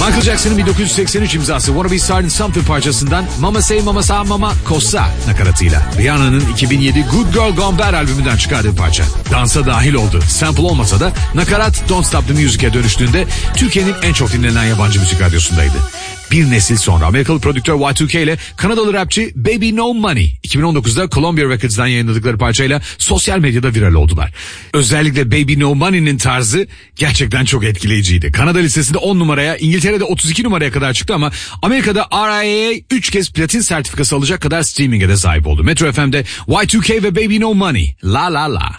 Michael Jackson'ın 1983 imzası Wanna Be Starting Something parçasından Mama Say Mama Sa Mama Kossa nakaratıyla Rihanna'nın 2007 Good Girl Gone Bad albümünden çıkardığı parça. Dansa dahil oldu. Sample olmasa da nakarat Don't Stop the Music'e dönüştüğünde Türkiye'nin en çok dinlenen yabancı müzik radyosundaydı. Bir nesil sonra Amerikalı prodüktör Y2K ile Kanadalı rapçi Baby No Money 2019'da Columbia Records'dan yayınladıkları parçayla sosyal medyada viral oldular. Özellikle Baby No Money'nin tarzı gerçekten çok etkileyiciydi. Kanada listesinde 10 numaraya, İngiltere'de 32 numaraya kadar çıktı ama Amerika'da RIAA 3 kez platin sertifikası alacak kadar streaming'e de sahip oldu. Metro FM'de Y2K ve Baby No Money. La la la.